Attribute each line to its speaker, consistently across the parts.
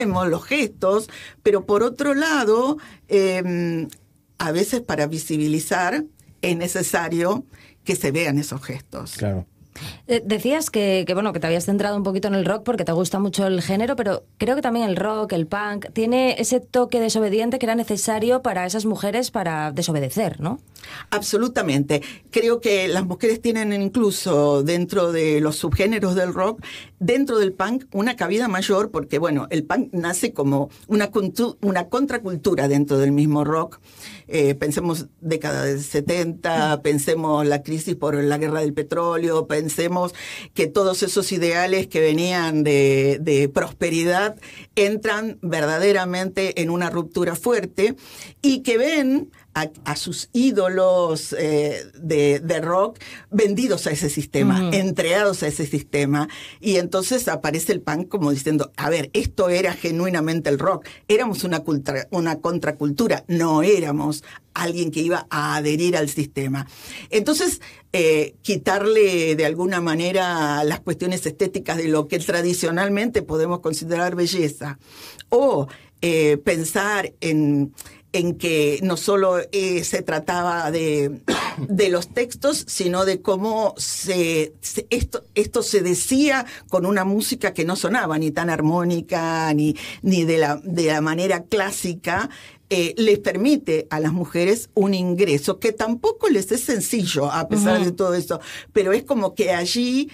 Speaker 1: los gestos, pero por otro lado, a veces para visibilizar es necesario que se vean esos gestos.
Speaker 2: Claro.
Speaker 3: Decías que bueno, que te habías centrado un poquito en el rock porque te gusta mucho el género, pero creo que también el rock, el punk, tiene ese toque desobediente que era necesario para esas mujeres para desobedecer, ¿no?
Speaker 1: Absolutamente. Creo que las mujeres tienen incluso dentro de los subgéneros del rock, dentro del punk, una cabida mayor porque, bueno, el punk nace como una contracultura dentro del mismo rock. Pensemos década del 70, pensemos la crisis por la guerra del petróleo, pensemos que todos esos ideales que venían de prosperidad entran verdaderamente en una ruptura fuerte y que ven a sus ídolos de rock vendidos a ese sistema, entregados a ese sistema. Y entonces aparece el punk como diciendo, a ver, esto era genuinamente el rock. Éramos una contracultura, no éramos alguien que iba a adherir al sistema. Entonces, quitarle de alguna manera las cuestiones estéticas de lo que tradicionalmente podemos considerar belleza, o pensar en que no solo se trataba de los textos, sino de cómo esto se decía con una música que no sonaba ni tan armónica, ni de la manera clásica, les permite a las mujeres un ingreso que tampoco les es sencillo, a pesar de todo eso, pero es como que allí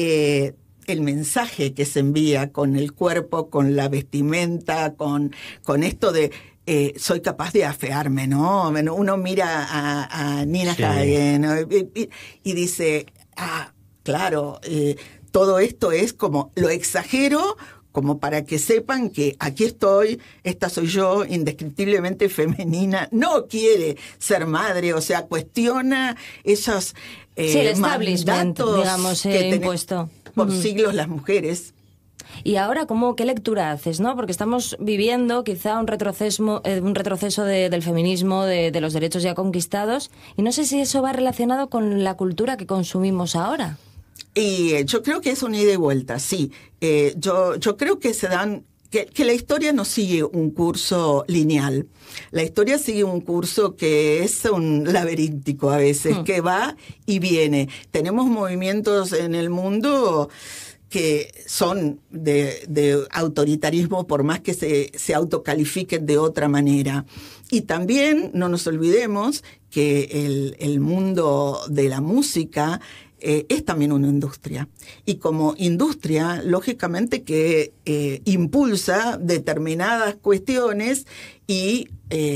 Speaker 1: el mensaje que se envía con el cuerpo, con la vestimenta, con esto de soy capaz de afearme, ¿no? Uno mira a Nina Hagen, ¿no? y dice, claro, todo esto es como, lo exagero como para que sepan que aquí estoy, esta soy yo, indescriptiblemente femenina, no quiere ser madre, o sea, cuestiona esos
Speaker 3: el establishment, digamos,
Speaker 1: que
Speaker 3: impuesto
Speaker 1: por siglos las mujeres.
Speaker 3: Y ahora, ¿qué lectura haces, no? Porque estamos viviendo quizá un retroceso del feminismo, de los derechos ya conquistados, y no sé si eso va relacionado con la cultura que consumimos ahora.
Speaker 1: Y yo creo que es una ida y vuelta, sí. Yo creo que que la historia no sigue un curso lineal. La historia sigue un curso que es un laberíntico a veces, que va y viene. Tenemos movimientos en el mundo que son de autoritarismo, por más que se autocalifiquen de otra manera. Y también no nos olvidemos que el mundo de la música es también una industria. Y como industria, lógicamente que impulsa determinadas cuestiones y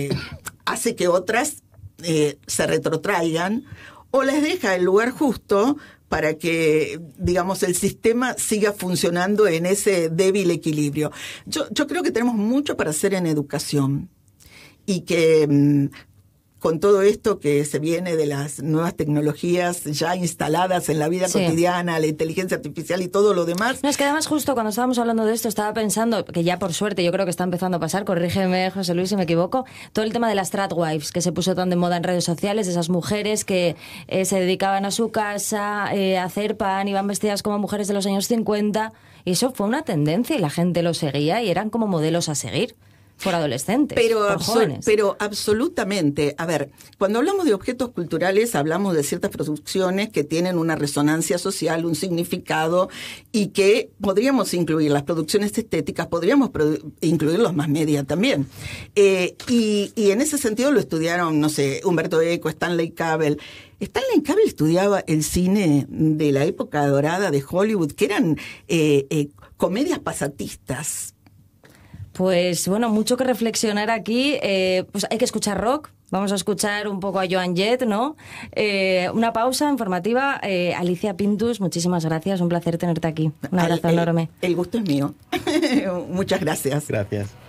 Speaker 1: hace que otras se retrotraigan o les deja el lugar justo para que, digamos, el sistema siga funcionando en ese débil equilibrio. Yo creo que tenemos mucho para hacer en educación y que con todo esto que se viene de las nuevas tecnologías ya instaladas en la vida cotidiana, la inteligencia artificial y todo lo demás.
Speaker 3: No, es que además justo cuando estábamos hablando de esto estaba pensando que ya por suerte yo creo que está empezando a pasar, corrígeme José Luis si me equivoco, todo el tema de las tradwives que se puso tan de moda en redes sociales, esas mujeres que se dedicaban a su casa, a hacer pan, iban vestidas como mujeres de los años 50 y eso fue una tendencia y la gente lo seguía y eran como modelos a seguir. Por adolescentes, por jóvenes.
Speaker 1: Pero absolutamente. A ver, cuando hablamos de objetos culturales, hablamos de ciertas producciones que tienen una resonancia social, un significado, y que podríamos incluir las producciones estéticas, podríamos incluir los más media también. Y en ese sentido lo estudiaron, no sé, Humberto Eco, Stanley Cavell. Stanley Cavell estudiaba el cine de la época dorada de Hollywood, que eran comedias pasatistas.
Speaker 3: Pues bueno, mucho que reflexionar aquí. Pues hay que escuchar rock. Vamos a escuchar un poco a Joan Jett, ¿no? Una pausa informativa. Alicia Pintus, muchísimas gracias. Un placer tenerte aquí. Un abrazo enorme.
Speaker 1: El gusto es mío. Muchas gracias.
Speaker 2: Gracias.